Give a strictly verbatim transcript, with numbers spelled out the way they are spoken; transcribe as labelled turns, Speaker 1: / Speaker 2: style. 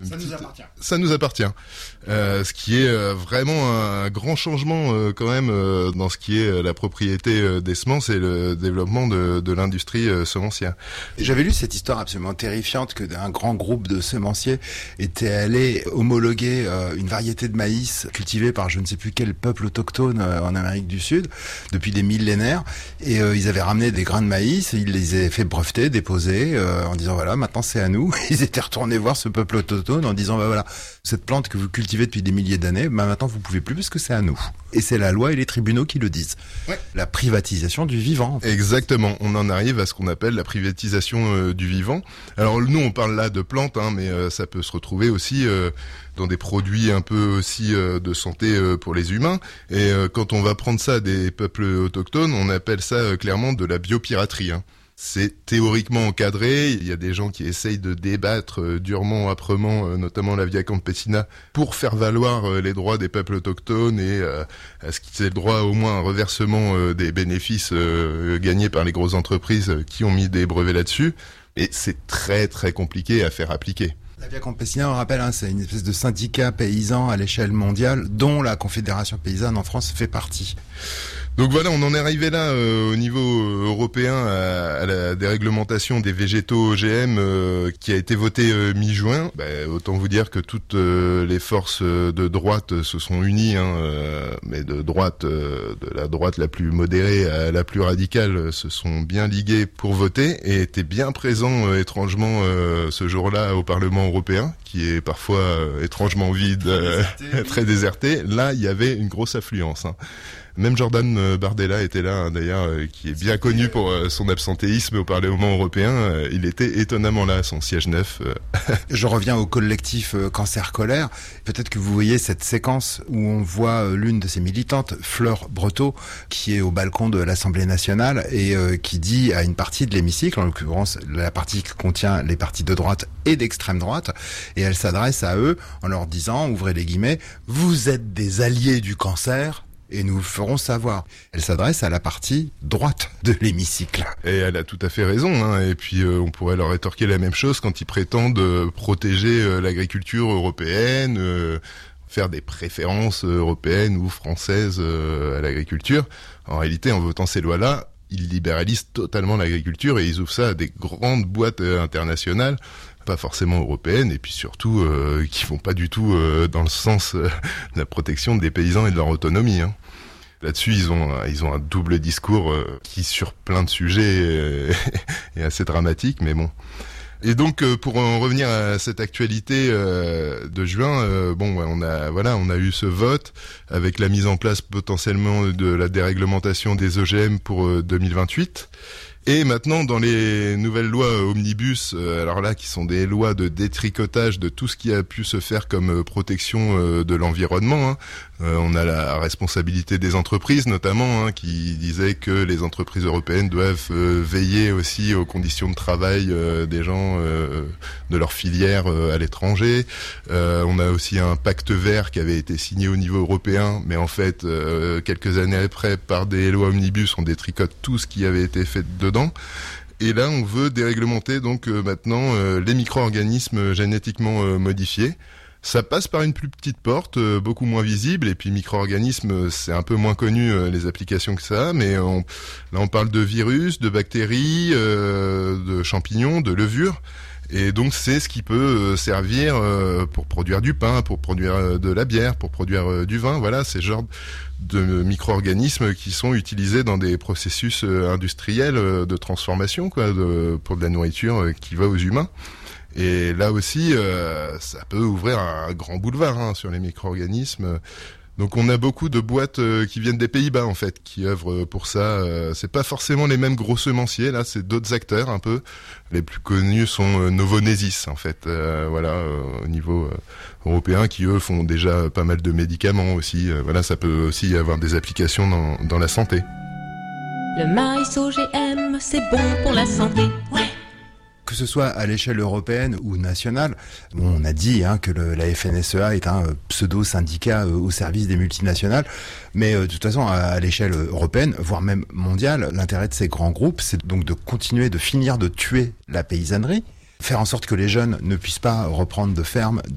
Speaker 1: Ça petite... nous appartient.
Speaker 2: Ça nous appartient. Euh, ce qui est euh, vraiment un grand changement euh, quand même euh, dans ce qui est euh, la propriété euh, des semences et le développement de, de l'industrie euh, semencière.
Speaker 1: J'avais lu cette histoire absolument terrifiante que un grand groupe de semenciers était allé homologuer euh, une variété de maïs cultivée par je ne sais plus quel peuple autochtone euh, en Amérique du Sud depuis des millénaires, et euh, ils avaient ramené des grains de maïs, ils les avaient fait breveter, déposer euh, en disant voilà, maintenant c'est à nous. Ils étaient retournés voir ce peuple autochtone en disant bah voilà, cette plante que vous cultivez depuis des milliers d'années, bah maintenant vous pouvez plus parce que c'est à nous. Et c'est la loi et les tribunaux qui le disent. Ouais. La privatisation du vivant. En fait.
Speaker 2: Exactement. On en arrive à ce qu'on appelle la privatisation euh, du vivant. Alors nous on parle là de plantes, hein, mais euh, ça peut se retrouver aussi euh, dans des produits un peu aussi euh, de santé euh, pour les humains. Et euh, quand on va prendre ça des peuples autochtones, on appelle ça euh, clairement de la biopiraterie. Hein. C'est théoriquement encadré, il y a des gens qui essayent de débattre euh, durement, âprement, euh, notamment la Via Campesina, pour faire valoir euh, les droits des peuples autochtones et euh, à ce qu'ils aient le droit au moins à un reversement euh, des bénéfices euh, gagnés par les grosses entreprises euh, qui ont mis des brevets là-dessus. Et c'est très très compliqué à faire appliquer.
Speaker 1: La Via Campesina, on rappelle, hein, c'est une espèce de syndicat paysan à l'échelle mondiale dont la Confédération paysanne en France fait partie.
Speaker 2: Donc voilà, on en est arrivé là euh, au niveau européen à, à la déréglementation des végétaux O G M euh, qui a été votée euh, mi-juin. Bah, autant vous dire que toutes euh, les forces de droite se sont unies, hein, euh, mais de droite, euh, de la droite la plus modérée à la plus radicale, se sont bien liguées pour voter et étaient bien présents euh, étrangement euh, ce jour-là au Parlement européen, qui est parfois euh, étrangement vide, euh, très déserté. Là, il y avait une grosse affluence. Hein. Même Jordan Bardella était là, hein, d'ailleurs, euh, qui est bien connu pour euh, son absentéisme au Parlement européen. Euh, il était étonnamment là, à son siège neuf. Euh.
Speaker 1: Je reviens au collectif euh, Cancer Colère. Peut-être que vous voyez cette séquence où on voit euh, l'une de ses militantes, Fleur Breteau, qui est au balcon de l'Assemblée nationale et euh, qui dit à une partie de l'hémicycle, en l'occurrence la partie qui contient les partis de droite et d'extrême droite, et elle s'adresse à eux en leur disant, ouvrez les guillemets, « Vous êtes des alliés du cancer ». Et nous le ferons savoir. Elle s'adresse à la partie droite de l'hémicycle.
Speaker 2: Et elle a tout à fait raison. Hein. Et puis euh, on pourrait leur rétorquer la même chose quand ils prétendent euh, protéger euh, l'agriculture européenne, euh, faire des préférences européennes ou françaises euh, à l'agriculture. En réalité, en votant ces lois-là, ils libéralisent totalement l'agriculture et ils ouvrent ça à des grandes boîtes euh, internationales, pas forcément européennes, et puis surtout euh, qui vont pas du tout euh, dans le sens euh, de la protection des paysans et de leur autonomie. Hein. Là-dessus, ils ont ils ont un double discours euh, qui, sur plein de sujets, euh, est assez dramatique, mais bon. Et donc, euh, pour en revenir à cette actualité euh, de juin, euh, bon, on a voilà, on a eu ce vote avec la mise en place potentiellement de la déréglementation des O G M pour euh, deux mille vingt-huit. Et maintenant, dans les nouvelles lois omnibus, euh, alors là, qui sont des lois de détricotage de tout ce qui a pu se faire comme euh, protection euh, de l'environnement, hein. Euh, on a la responsabilité des entreprises, notamment, hein, qui disait que les entreprises européennes doivent euh, veiller aussi aux conditions de travail euh, des gens euh, de leur filière euh, à l'étranger. Euh, on a aussi un pacte vert qui avait été signé au niveau européen, mais en fait, euh, quelques années après, par des lois omnibus, on détricote tout ce qui avait été fait dedans. Et là, on veut déréglementer donc euh, maintenant euh, les micro-organismes génétiquement euh, modifiés. Ça passe par une plus petite porte, euh, beaucoup moins visible, et puis micro-organismes, c'est un peu moins connu euh, les applications que ça, mais on, là on parle de virus, de bactéries, euh, de champignons, de levures. Et donc c'est ce qui peut euh, servir euh, pour produire du pain, pour produire euh, de la bière, pour produire euh, du vin. Voilà, ces genres de micro-organismes qui sont utilisés dans des processus euh, industriels euh, de transformation, quoi, de, pour de la nourriture euh, qui va aux humains. Et là aussi, euh, ça peut ouvrir un grand boulevard, hein, sur les micro-organismes. Donc on a beaucoup de boîtes euh, qui viennent des Pays-Bas, en fait, qui œuvrent pour ça. Euh, c'est pas forcément les mêmes gros semenciers, là, c'est d'autres acteurs un peu. Les plus connus sont euh, Novonesis, en fait, euh, voilà, euh, au niveau euh, européen, qui eux font déjà pas mal de médicaments aussi. Euh, voilà, ça peut aussi avoir des applications dans, dans la santé.
Speaker 3: Le maïs O G M, c'est bon pour la santé. Ouais.
Speaker 1: Que ce soit à l'échelle européenne ou nationale, on a dit hein, que le, la F N S E A est un euh, pseudo-syndicat euh, au service des multinationales, mais euh, de toute façon, à, à l'échelle européenne, voire même mondiale, l'intérêt de ces grands groupes, c'est donc de continuer, de finir de tuer la paysannerie, faire en sorte que les jeunes ne puissent pas reprendre de fermes